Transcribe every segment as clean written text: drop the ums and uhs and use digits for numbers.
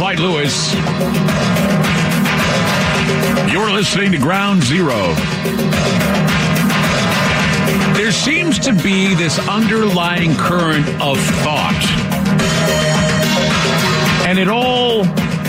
Dwight Lewis. You're listening to Ground Zero. There seems to be this underlying current of thought. And it all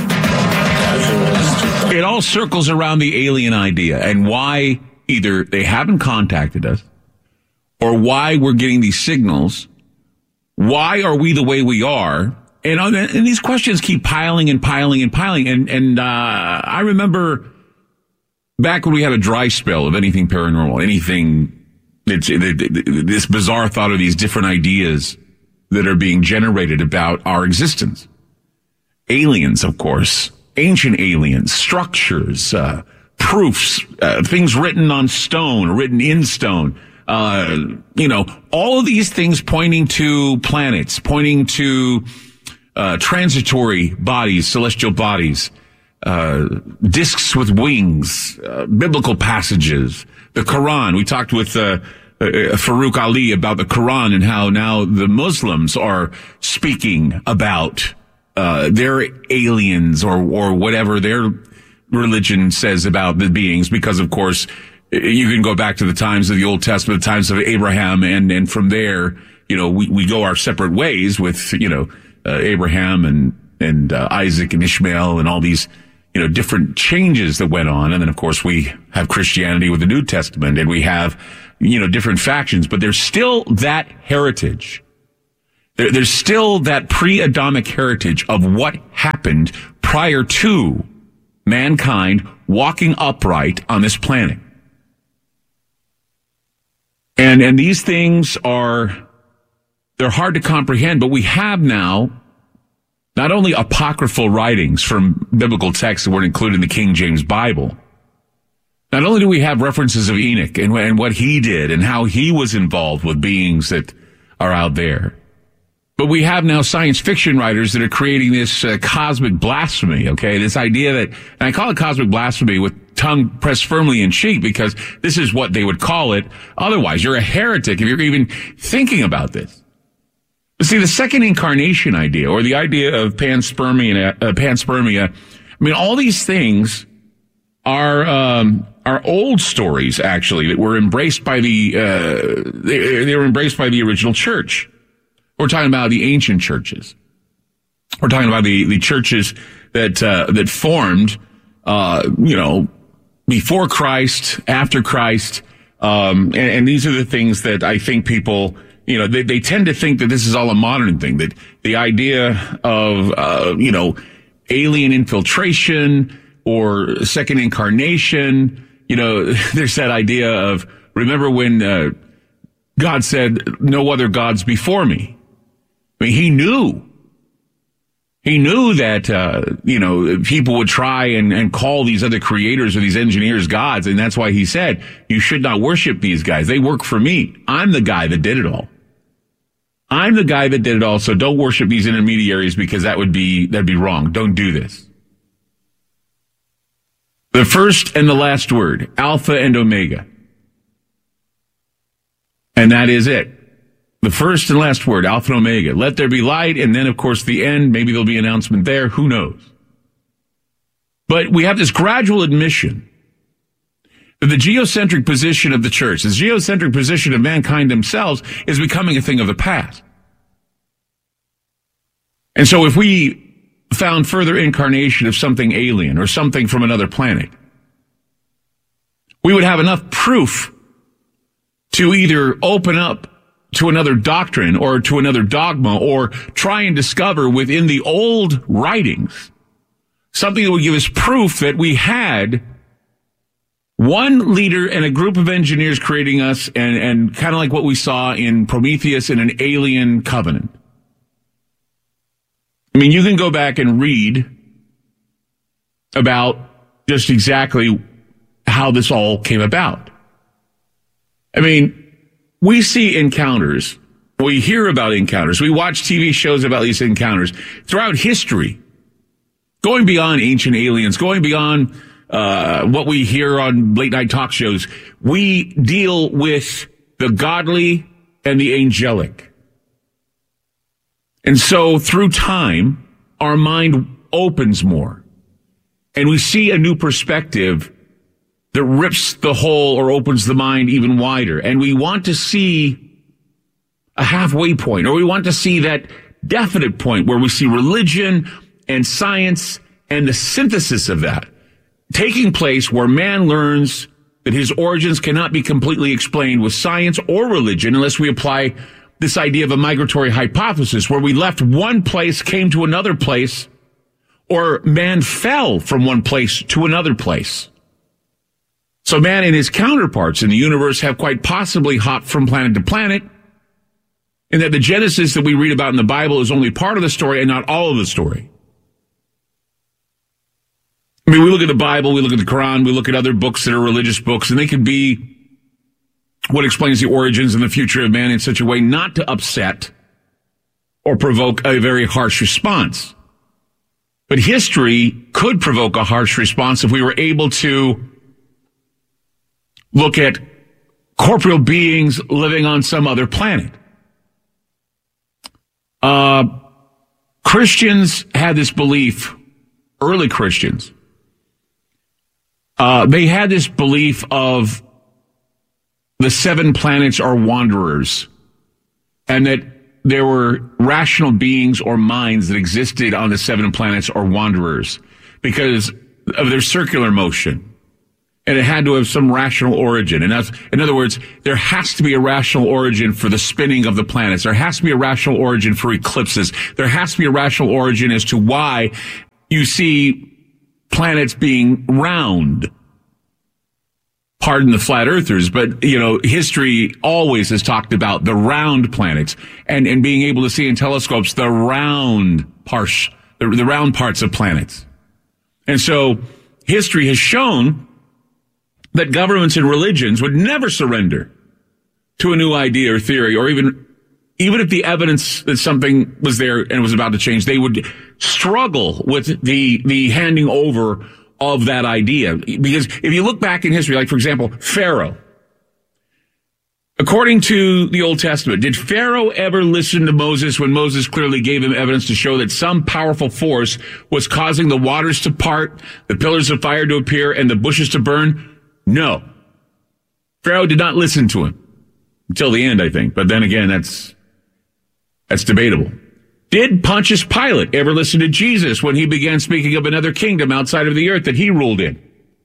circles around the alien idea and why either they haven't contacted us or why we're getting these signals. Why are we the way we are? And these questions keep piling and piling and piling. And I remember back when we had a dry spell of anything paranormal, anything, this bizarre thought of these different ideas that are being generated about our existence. Aliens, of course, ancient aliens, structures, proofs, things written on stone, written in stone. All of these things pointing to planets, pointing to transitory bodies, celestial bodies, discs with wings, biblical passages, the Quran. We talked with Farouk Ali about the Quran and how now the Muslims are speaking about their aliens or whatever their religion says about the beings, because of course you can go back to the times of the Old Testament, the times of Abraham, and from there, we go our separate ways with, Abraham and Isaac and Ishmael and all these, different changes that went on. And then, of course, we have Christianity with the New Testament, and we have, different factions, but there's still that heritage. There's still that pre-Adamic heritage of what happened prior to mankind walking upright on this planet. And these things they're hard to comprehend, but we have now not only apocryphal writings from biblical texts that weren't included in the King James Bible. Not only do we have references of Enoch and what he did and how he was involved with beings that are out there, but we have now science fiction writers that are creating this cosmic blasphemy, okay? This idea that, and I call it cosmic blasphemy with tongue pressed firmly in cheek because this is what they would call it. Otherwise, you're a heretic if you're even thinking about this. But see, the second incarnation idea, or the idea of panspermia, I mean, all these things are old stories, actually, that were embraced by they were embraced by the original church. We're talking about the ancient churches. We're talking about the churches that formed, before Christ, after Christ, and these are the things that I think people, they tend to think that this is all a modern thing, that the idea of, alien infiltration or second incarnation, there's that idea of, remember when God said, no other gods before me. I mean, he knew that, people would try and call these other creators or these engineers gods. And that's why he said, you should not worship these guys. They work for me. I'm the guy that did it all. So don't worship these intermediaries because that'd be wrong. Don't do this. The first and the last word, Alpha and Omega. And that is it. The first and last word, Alpha and Omega. Let there be light, and then, of course, the end. Maybe there'll be an announcement there. Who knows? But we have this gradual admission that the geocentric position of the church, this geocentric position of mankind themselves, is becoming a thing of the past. And so if we found further incarnation of something alien or something from another planet, we would have enough proof to either open up to another doctrine or to another dogma or try and discover within the old writings something that would give us proof that we had one leader and a group of engineers creating us and kind of like what we saw in Prometheus in an alien covenant. I mean, you can go back and read about just exactly how this all came about. I mean, we see encounters, we hear about encounters, we watch TV shows about these encounters throughout history, going beyond ancient aliens, going beyond what we hear on late night talk shows. We deal with the godly and the angelic. And so through time, our mind opens more. And we see a new perspective that rips the hole or opens the mind even wider. And we want to see a halfway point, or we want to see that definite point where we see religion and science and the synthesis of that taking place, where man learns that his origins cannot be completely explained with science or religion unless we apply this idea of a migratory hypothesis, where we left one place, came to another place, or man fell from one place to another place. So man and his counterparts in the universe have quite possibly hopped from planet to planet, and that the Genesis that we read about in the Bible is only part of the story and not all of the story. I mean, we look at the Bible, we look at the Quran, we look at other books that are religious books, and they can be what explains the origins and the future of man in such a way not to upset or provoke a very harsh response. But history could provoke a harsh response if we were able to look at corporeal beings living on some other planet. Christians had this belief, early Christians. They had this belief of the 7 planets are wanderers, and that there were rational beings or minds that existed on the 7 planets or wanderers because of their circular motion. And it had to have some rational origin. And that's, in other words, there has to be a rational origin for the spinning of the planets. There has to be a rational origin for eclipses. There has to be a rational origin as to why you see planets being round. Pardon the flat earthers, but, history always has talked about the round planets and being able to see in telescopes the round parts, the round parts of planets. And so history has shown that governments and religions would never surrender to a new idea or theory, or even if the evidence that something was there and was about to change, they would struggle with the handing over of that idea. Because if you look back in history, like, for example, Pharaoh, according to the Old Testament, did Pharaoh ever listen to Moses when Moses clearly gave him evidence to show that some powerful force was causing the waters to part, the pillars of fire to appear, and the bushes to burn? No. Pharaoh did not listen to him until the end, I think. But then again, that's debatable. Did Pontius Pilate ever listen to Jesus when he began speaking of another kingdom outside of the earth that he ruled in?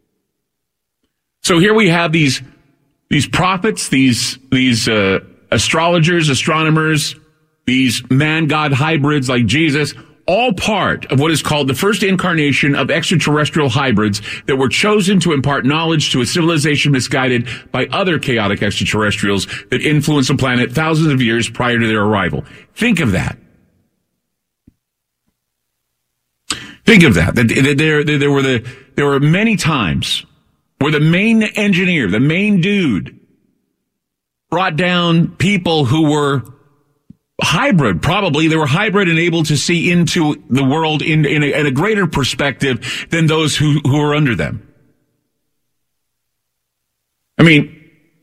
So here we have these prophets, these astrologers, astronomers, these man-God hybrids like Jesus, all part of what is called the first incarnation of extraterrestrial hybrids that were chosen to impart knowledge to a civilization misguided by other chaotic extraterrestrials that influenced the planet thousands of years prior to their arrival. Think of that. Think of that. There were many times where the main engineer, the main dude, brought down people who were hybrid. Probably they were hybrid and able to see into the world in a greater perspective than those who were under them. I mean,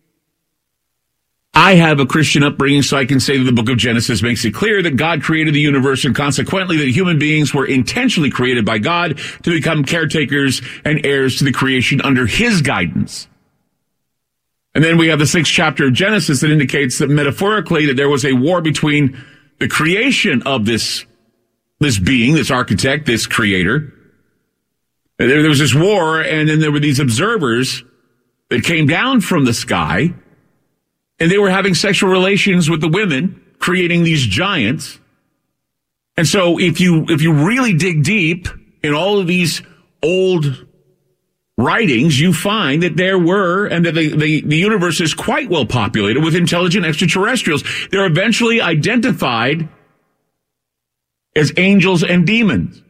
I have a Christian upbringing, so I can say that the book of Genesis makes it clear that God created the universe, and consequently that human beings were intentionally created by God to become caretakers and heirs to the creation under his guidance. And then we have the 6th chapter of Genesis that indicates that metaphorically that there was a war between the creation of this being, this architect, this creator. There was this war, and then there were these observers that came down from the sky, and they were having sexual relations with the women, creating these giants. And so if you really dig deep in all of these old writings, you find that there were, and that the universe is quite well populated with intelligent extraterrestrials. They're eventually identified as angels and demons.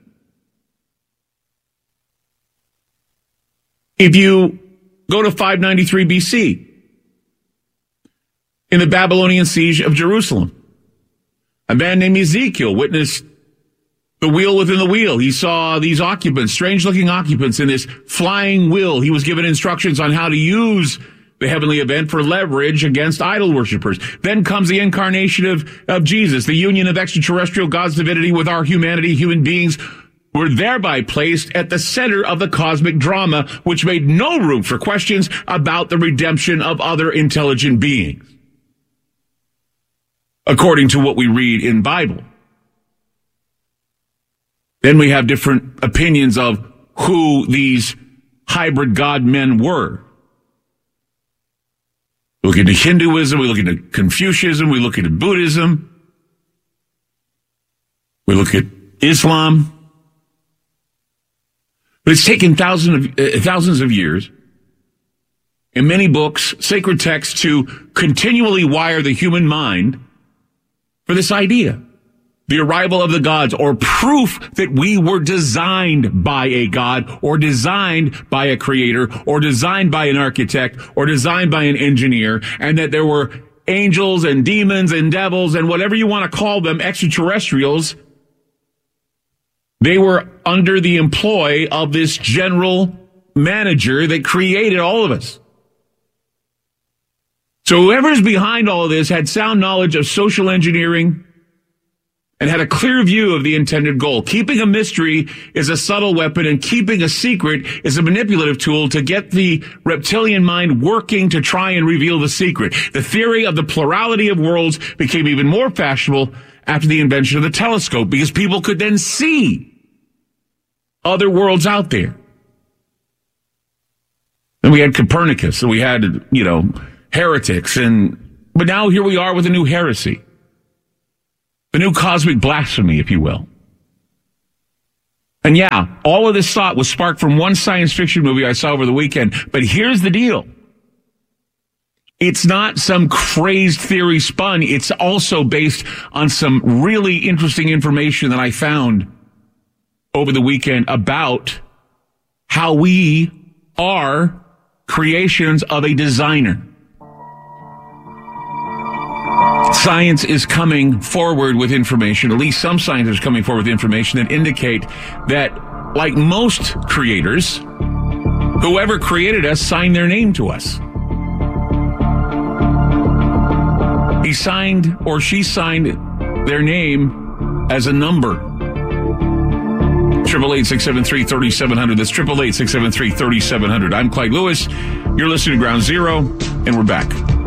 If you go to 593 BC, in the Babylonian siege of Jerusalem, a man named Ezekiel witnessed the wheel within the wheel. He saw these occupants, strange-looking occupants, in this flying wheel. He was given instructions on how to use the heavenly event for leverage against idol worshipers. Then comes the incarnation of Jesus, the union of extraterrestrial God's divinity with our humanity, human beings, were thereby placed at the center of the cosmic drama, which made no room for questions about the redemption of other intelligent beings, according to what we read in Bible. Then we have different opinions of who these hybrid God men were. We look into Hinduism, we look into Confucianism, we look into Buddhism, we look at Islam. But it's taken thousands of years in many books, sacred texts, to continually wire the human mind for this idea. The arrival of the gods, or proof that we were designed by a god, or designed by a creator, or designed by an architect, or designed by an engineer, and that there were angels and demons and devils and whatever you want to call them, extraterrestrials. They were under the employ of this general manager that created all of us. So whoever's behind all of this had sound knowledge of social engineering and had a clear view of the intended goal. Keeping a mystery is a subtle weapon, and keeping a secret is a manipulative tool to get the reptilian mind working to try and reveal the secret. The theory of the plurality of worlds became even more fashionable after the invention of the telescope, because people could then see other worlds out there. And we had Copernicus, and we had, heretics, but now here we are with a new heresy. The new cosmic blasphemy, if you will. And yeah, all of this thought was sparked from one science fiction movie I saw over the weekend. But here's the deal. It's not some crazed theory spun. It's also based on some really interesting information that I found over the weekend about how we are creations of a designer. Science is coming forward with information, at least some scientists are coming forward with information that indicate that, like most creators, whoever created us signed their name to us. He signed, or she signed, their name as a number. 888-673-3700. That's 888-673-3700. I'm Clyde Lewis. You're listening to Ground Zero, and we're back.